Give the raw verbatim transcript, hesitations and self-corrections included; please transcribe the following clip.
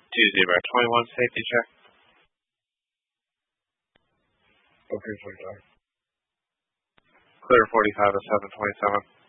two zero twenty-one, safety check. Okay, forty-five. Clear forty-five to seven twenty-seven.